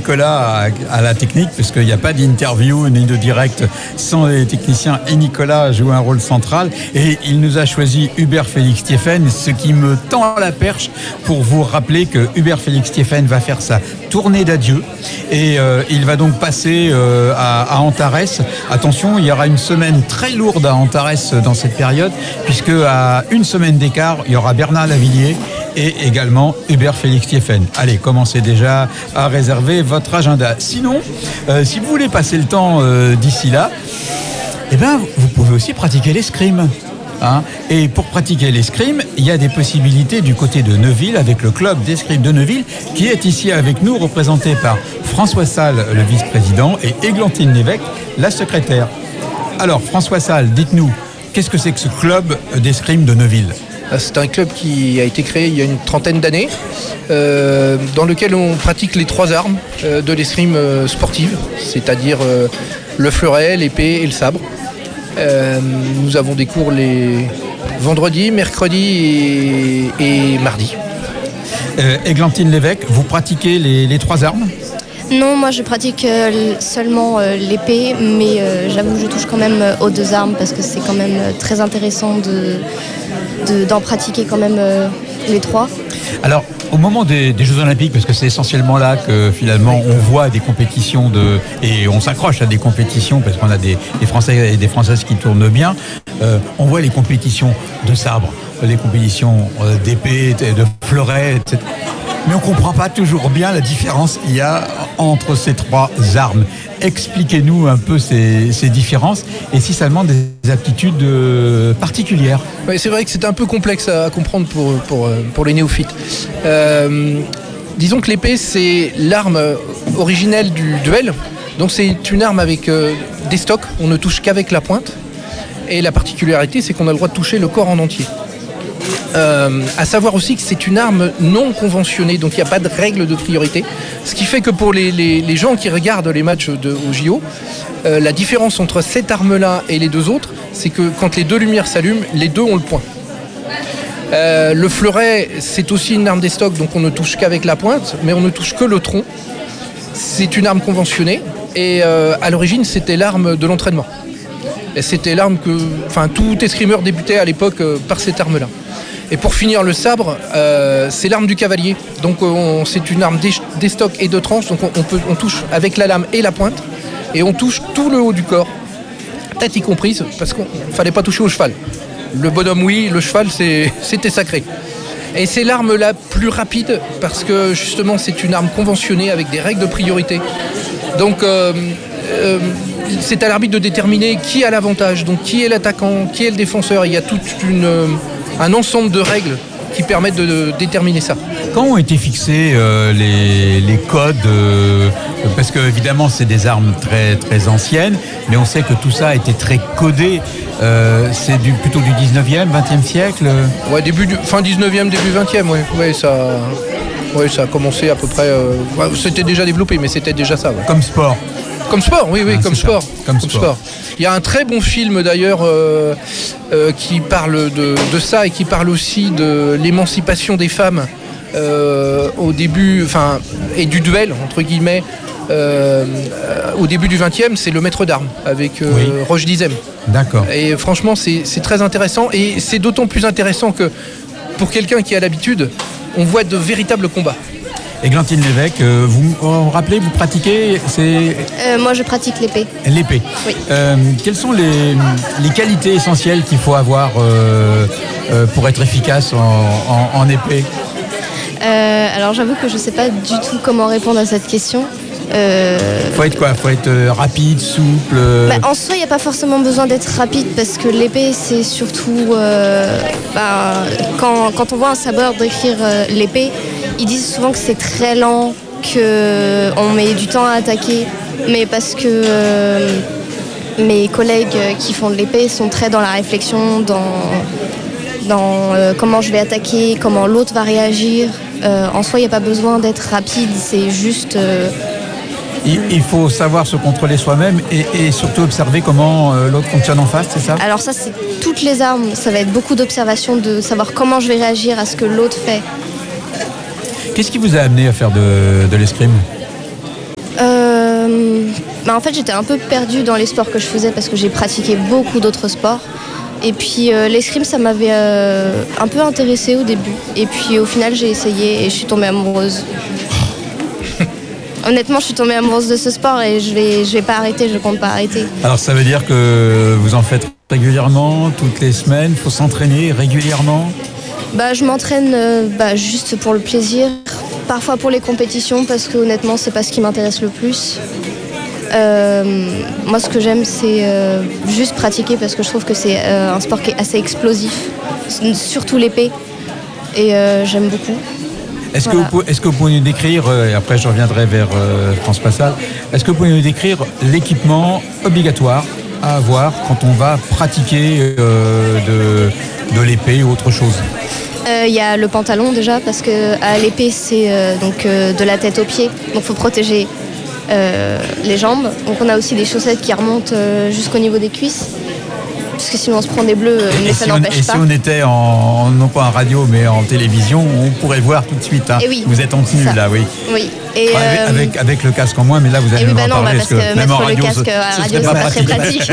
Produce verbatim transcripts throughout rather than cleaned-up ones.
Nicolas à, à la technique, parce qu'il n'y a pas d'interview ni de direct sans les techniciens, et Nicolas joue un rôle central, et il nous a choisi Hubert Félix Stéphane, ce qui me tend la perche pour vous rappeler que Hubert Félix Stéphane va faire sa tournée d'adieu, et euh, il va donc passer euh, à, à Antares. Attention, il y aura une semaine très lourde à Antares dans cette période, puisque à une semaine d'écart, il y aura Bernard Lavilliers et également Hubert Félix Stéphane. Allez, commencez déjà à réserver votre agenda. Sinon, euh, si vous voulez passer le temps euh, d'ici là, eh ben, vous pouvez aussi pratiquer l'escrime. Hein. Et pour pratiquer l'escrime, il y a des possibilités du côté de Neuville avec le club d'escrime de Neuville qui est ici avec nous, représenté par François Salle, le vice-président, et Églantine Lévesque, la secrétaire. Alors, François Salle, dites-nous, qu'est-ce que c'est que ce club d'escrime de Neuville ? C'est un club qui a été créé il y a une trentaine d'années, euh, dans lequel on pratique les trois armes euh, de l'escrime euh, sportive, c'est-à-dire euh, le fleuret, l'épée et le sabre. Euh, nous avons des cours les vendredis, mercredis et, et mardis. Euh, Églantine Lévesque, vous pratiquez les, les trois armes ? Non, moi je pratique euh, seulement euh, l'épée, mais euh, j'avoue que je touche quand même euh, aux deux armes parce que c'est quand même euh, très intéressant de, de, d'en pratiquer quand même euh, les trois. Alors, au moment des, des Jeux Olympiques, parce que c'est essentiellement là que finalement on voit des compétitions de, et on s'accroche à des compétitions parce qu'on a des, des Français et des Françaises qui tournent bien, euh, on voit les compétitions de sabre, les compétitions euh, d'épée, de fleuret, et cetera. Mais on ne comprend pas toujours bien la différence qu'il y a entre ces trois armes. Expliquez-nous un peu ces, ces différences et si ça demande des aptitudes euh, particulières. Oui, c'est vrai que c'est un peu complexe à, à comprendre pour, pour, pour les néophytes. Euh, disons que l'épée, c'est l'arme originelle du duel. Donc c'est une arme avec euh, des stocks, on ne touche qu'avec la pointe. Et la particularité, c'est qu'on a le droit de toucher le corps en entier. Euh, à savoir aussi que c'est une arme non conventionnée, donc il n'y a pas de règle de priorité. Ce qui fait que pour les, les, les gens qui regardent les matchs de, au J O, euh, la différence entre cette arme-là et les deux autres, c'est que quand les deux lumières s'allument, les deux ont le point. Euh, le fleuret, c'est aussi une arme des stocks, donc on ne touche qu'avec la pointe, mais on ne touche que le tronc. C'est une arme conventionnée, et euh, à l'origine, c'était l'arme de l'entraînement. Et c'était l'arme que, enfin, tout escrimeur débutait à l'époque euh, par cette arme-là. Et pour finir, le sabre, euh, c'est l'arme du cavalier. Donc on, c'est une arme d'estoc et de tranche. Donc on, on, peut, on touche avec la lame et la pointe. Et on touche tout le haut du corps, tête y comprise, parce qu'il ne fallait pas toucher au cheval. Le bonhomme, oui, le cheval, c'est, c'était sacré. Et c'est l'arme la plus rapide, parce que justement, c'est une arme conventionnée avec des règles de priorité. Donc euh, euh, c'est à l'arbitre de déterminer qui a l'avantage, donc qui est l'attaquant, qui est le défenseur. Il y a toute une... Euh, un ensemble de règles qui permettent de, de déterminer ça. Quand ont été fixés euh, les, les codes euh, parce que évidemment c'est des armes très, très anciennes, mais on sait que tout ça a été très codé. Euh, c'est du, plutôt du dix-neuvième, vingtième siècle. Ouais, début du, fin dix-neuvième, début vingtième, ouais. Ouais, ça, ouais, ça a commencé à peu près... Euh, ouais, c'était déjà développé, mais c'était déjà ça. Ouais. Comme sport. Comme sport, oui, oui, ah, comme, sport. comme, comme sport. sport. Il y a un très bon film d'ailleurs euh, euh, qui parle de, de ça et qui parle aussi de l'émancipation des femmes euh, au début, enfin, et du duel, entre guillemets, euh, au début du vingtième, c'est Le Maître d'Armes avec euh, oui. Roche Dizem. D'accord. Et franchement, c'est, c'est très intéressant et c'est d'autant plus intéressant que pour quelqu'un qui a l'habitude, on voit de véritables combats. Églantine Lévesque, euh, vous vous rappelez, vous pratiquez c'est... euh, Moi, je pratique l'épée. L'épée. Oui. Euh, quelles sont les, les qualités essentielles qu'il faut avoir euh, euh, pour être efficace en, en, en épée ? euh, Alors, j'avoue que je ne sais pas du tout comment répondre à cette question. Euh... Faut être quoi ? Faut être euh, rapide, souple. Euh... Bah, en soi, il n'y a pas forcément besoin d'être rapide parce que l'épée, c'est surtout euh, bah, quand, quand on voit un sabreur décrire euh, l'épée, ils disent souvent que c'est très lent, qu'on met du temps à attaquer, mais parce que euh, mes collègues qui font de l'épée sont très dans la réflexion, dans, dans euh, comment je vais attaquer, comment l'autre va réagir. Euh, en soi, il n'y a pas besoin d'être rapide, c'est juste... Euh, Il, il faut savoir se contrôler soi-même et, et surtout observer comment euh, l'autre fonctionne en face, c'est ça ? Alors ça, c'est toutes les armes. Ça va être beaucoup d'observation, de savoir comment je vais réagir à ce que l'autre fait. Qu'est-ce qui vous a amené à faire de, de l'escrime ? bah, en fait, j'étais un peu perdue dans les sports que je faisais parce que j'ai pratiqué beaucoup d'autres sports. Et puis euh, l'escrime, ça m'avait euh, un peu intéressée au début. Et puis au final, j'ai essayé et je suis tombée amoureuse. Honnêtement, je suis tombée amoureuse de ce sport et je vais, je vais pas arrêter, je compte pas arrêter. Alors ça veut dire que vous en faites régulièrement, toutes les semaines, il faut s'entraîner régulièrement? Bah, je m'entraîne euh, bah, juste pour le plaisir, parfois pour les compétitions parce que honnêtement, c'est pas ce qui m'intéresse le plus. Euh, moi, ce que j'aime, c'est euh, juste pratiquer parce que je trouve que c'est euh, un sport qui est assez explosif, surtout l'épée, et euh, j'aime beaucoup. Est-ce, voilà. que vous, est-ce que vous pouvez nous décrire, et après je reviendrai vers euh, France Passal, est-ce que vous pouvez nous décrire l'équipement obligatoire à avoir quand on va pratiquer euh, de, de l'épée ou autre chose? Il euh, y a le pantalon déjà, parce qu'à l'épée, c'est euh, donc, euh, de la tête aux pieds, donc il faut protéger Euh, les jambes. Donc on a aussi des chaussettes qui remontent euh, jusqu'au niveau des cuisses. Parce que sinon on se prend des bleus, euh, mais et ça si n'empêche on, et pas. Et si on était en, non pas en radio, mais en télévision, on pourrait voir tout de suite. Hein. Oui, vous êtes en tenue ça. là, oui. Oui. Et enfin, euh, avec, avec le casque en moins, mais là vous allez oui, nous bah en non, parler. bah parce que, que mettre même en radio, le casque ce, à ce radio, c'est pas pas pratique. très pratique.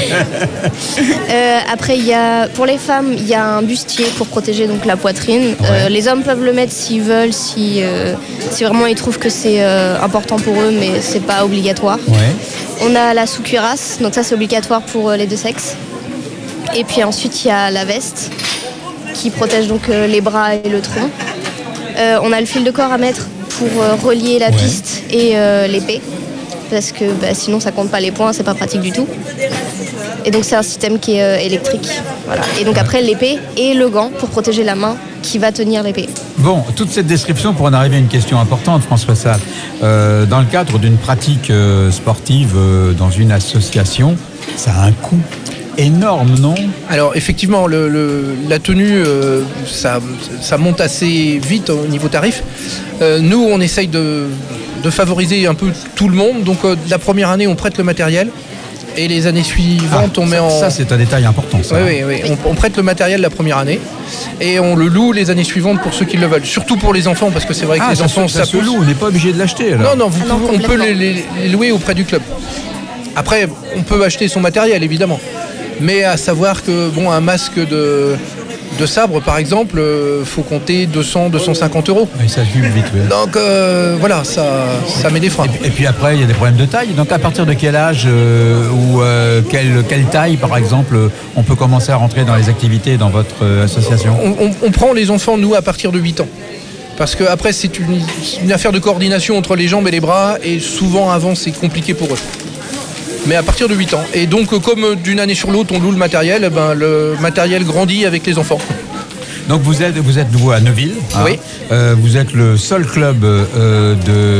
euh, après, il y a, pour les femmes, il y a un bustier pour protéger donc, la poitrine. Ouais. Euh, les hommes peuvent le mettre s'ils veulent, si, euh, si vraiment ils trouvent que c'est euh, important pour eux, mais c'est pas obligatoire. Ouais. On a la sous-cuirasse, donc ça c'est obligatoire pour euh, les deux sexes. Et puis ensuite il y a la veste qui protège donc euh, les bras et le tronc. Euh, on a le fil de corps à mettre pour euh, relier la Ouais. piste et euh, l'épée, parce que bah, sinon ça compte pas les points, c'est pas pratique du tout. Et donc c'est un système qui est euh, électrique. Voilà. Et donc après l'épée et le gant pour protéger la main qui va tenir l'épée. Bon, toute cette description pour en arriver à une question importante, François Salle. Euh, dans le cadre d'une pratique euh, sportive euh, dans une association, ça a un coût énorme, non? Alors effectivement, le, le, la tenue, euh, ça, ça monte assez vite au niveau tarif. Euh, nous, on essaye de, de favoriser un peu tout le monde. Donc euh, la première année, on prête le matériel. Et les années suivantes, ah, on met ça, en... Ça, c'est un détail important, ça. Oui, oui, oui. On, on prête le matériel la première année. Et on le loue les années suivantes pour ceux qui le veulent. Surtout pour les enfants, parce que c'est vrai que Ah, les ça, enfants, ça, ça se pousse. loue, on n'est pas obligé de l'acheter, alors. Non, non, vous Ah non, pouvez- on peut les, complètement. les- les louer auprès du club. Après, on peut acheter son matériel, évidemment. Mais à savoir que, bon, un masque de, de sabre, par exemple, euh, faut compter deux cents, deux cent cinquante euros. Oui, ça se vit vite, oui. Donc, euh, voilà, ça, ça met des freins. Et puis après, il y a des problèmes de taille. Donc à partir de quel âge euh, ou euh, quelle, quelle taille, par exemple, on peut commencer à rentrer dans les activités dans votre euh, association? On, on- on prend les enfants, nous, à partir de huit ans. Parce que après, c'est une, une affaire de coordination entre les jambes et les bras. Et souvent, avant, c'est compliqué pour eux. Mais à partir de huit ans. Et donc, comme d'une année sur l'autre, on loue le matériel, eh ben, le matériel grandit avec les enfants. Donc vous êtes, vous êtes nouveau à Neuville. Hein. Oui. Euh, vous êtes le seul club euh,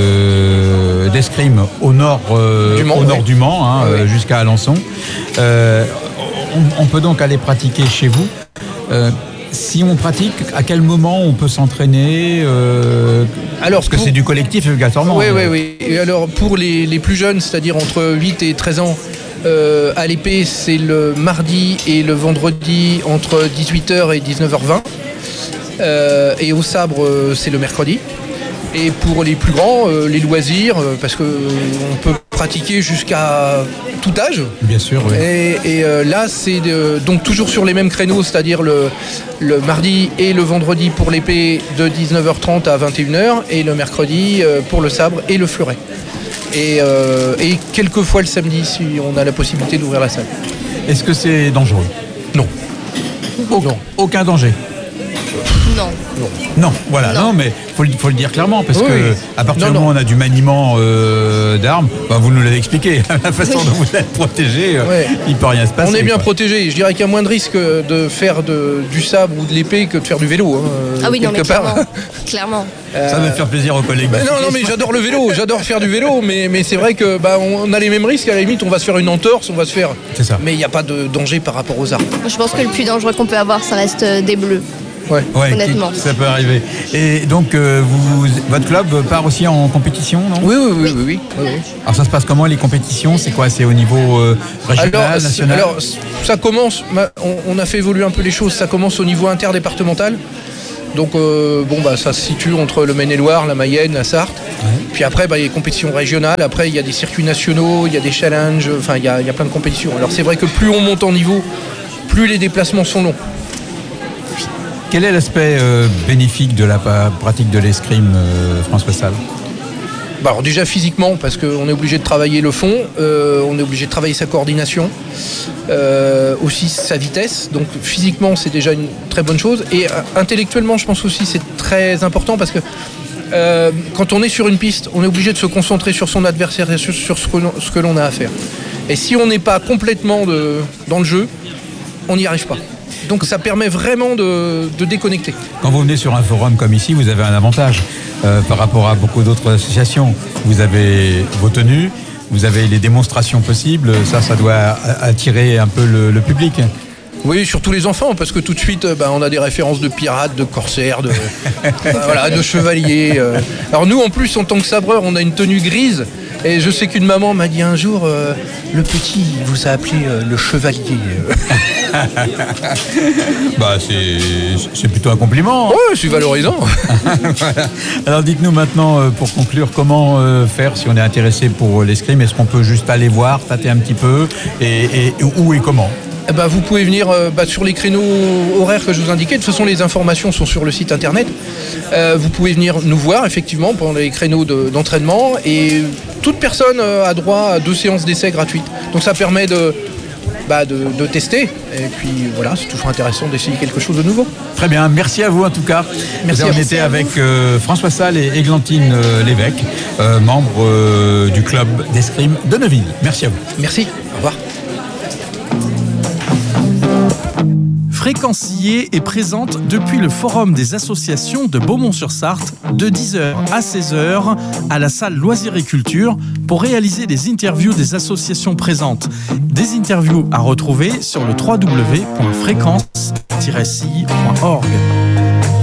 de, d'escrime au nord, euh, Du Mans, au nord oui. du Mans, hein, Oui. euh, jusqu'à Alençon. Euh, on, on peut donc aller pratiquer chez vous. Euh, si on pratique, à quel moment on peut s'entraîner euh, Alors, Parce que pour- c'est du collectif obligatoirement. Oui, oui, oui. Et alors, pour les, les plus jeunes, c'est-à-dire entre huit et treize ans, euh, à l'épée, c'est le mardi et le vendredi entre dix-huit heures et dix-neuf heures vingt. Euh, et au sabre, euh, c'est le mercredi. Et pour les plus grands, euh, les loisirs, euh, parce qu'on peut pratiquer jusqu'à tout âge. Bien sûr, oui. Et, et, euh, là, c'est de- donc toujours sur les mêmes créneaux, c'est-à-dire le, le mardi et le vendredi pour l'épée de dix-neuf heures trente à vingt et une heures et le mercredi euh, pour le sabre et le fleuret. Et, euh, et quelquefois le samedi si on a la possibilité d'ouvrir la salle. Est-ce que c'est dangereux? Non. Aucun, aucun danger. Non. Non, voilà, non, Non. mais faut, le- faut le dire clairement, parce Oui, que oui. à partir Non, du moment où non. on a du maniement euh, d'armes, bah, vous nous l'avez expliqué, la façon Oui. dont vous êtes protégé, euh, Ouais. il peut rien se passer. On est bien quoi. protégé. Je dirais qu'il y a moins de risques de faire de- du sabre ou de l'épée que de faire du vélo. hein, Ah oui, non, mais quelque part. clairement. clairement. Ça va faire plaisir aux collègues. Ben non, non, mais j'adore le vélo, j'adore faire du vélo, mais, mais c'est vrai que bah, on a les mêmes risques. À la limite, on va se faire une entorse, on va se faire. C'est ça. Mais il n'y a pas de danger par rapport aux armes. Je pense que le plus dangereux qu'on peut avoir, ça reste euh, des bleus. Ouais. Ouais, honnêtement. qui- ça peut arriver. Et donc, euh, vous, votre club part aussi en compétition, non? Oui, oui, oui, oui, oui, oui, oui. Alors ça se passe comment les compétitions? C'est quoi? C'est au niveau euh, régional, Alors, c'est- national? alors, ça commence. ma- On, on a fait évoluer un peu les choses. Ça commence au niveau interdépartemental. Donc euh, bon bah ça se situe entre le Maine-et-Loire, la Mayenne, la Sarthe. Ouais. Puis après bah, il y a des compétitions régionales, après il y a des circuits nationaux, il y a des challenges, enfin il y a, il y a plein de compétitions. Alors c'est vrai que plus on monte en niveau, plus les déplacements sont longs. Quel est l'aspect euh, bénéfique de la pratique de l'escrime, euh, François Salle ? Bah alors déjà physiquement, parce qu'on est obligé de travailler le fond, euh, on est obligé de travailler sa coordination, euh, aussi sa vitesse. Donc physiquement, c'est déjà une très bonne chose. Et euh, intellectuellement, je pense aussi c'est très important parce que euh, quand on est sur une piste, on est obligé de se concentrer sur son adversaire et sur, sur ce, que l'on, ce que l'on a à faire. Et si on n'est pas complètement de, dans le jeu, on n'y arrive pas. Donc ça permet vraiment de, de déconnecter. Quand vous venez sur un forum comme ici, vous avez un avantage euh, par rapport à beaucoup d'autres associations. Vous avez vos tenues, vous avez les démonstrations possibles. Ça, ça doit attirer un peu le, le public. Oui, surtout les enfants, parce que tout de suite, ben, on a des références de pirates, de corsaires, de, ben, voilà, de chevaliers. Euh. Alors nous, en plus, en tant que sabreur, on a une tenue grise. Et je sais qu'une maman m'a dit un jour, euh, le petit, il vous a appelé euh, le chevalier. Bah, c'est, c'est plutôt un compliment. Oui, c'est valorisant. Voilà. Alors dites-nous maintenant, pour conclure, comment faire si on est intéressé pour l'escrime ? Est-ce qu'on peut juste aller voir, tâter un petit peu et, et où et comment ? Eh ben, vous pouvez venir euh, bah, sur les créneaux horaires que je vous indiquais. De toute façon, les informations sont sur le site internet. Euh, vous pouvez venir nous voir, effectivement, pendant les créneaux de, d'entraînement. Et toute personne euh, a droit à deux séances d'essai gratuites. Donc ça permet de, bah, de, de tester. Et puis voilà, c'est toujours intéressant d'essayer quelque chose de nouveau. Très bien, merci à vous en tout cas. Merci. On était avec euh, François Salle et Églantine euh, Lévesque, euh, membres euh, du club d'escrime de Neuville. Merci à vous. Merci, au revoir. Fréquencier est présente depuis le Forum des associations de Beaumont-sur-Sarthe de dix heures à seize heures à la salle Loisirs et Culture pour réaliser des interviews des associations présentes. Des interviews à retrouver sur le w w w point fréquence tiret c i point org.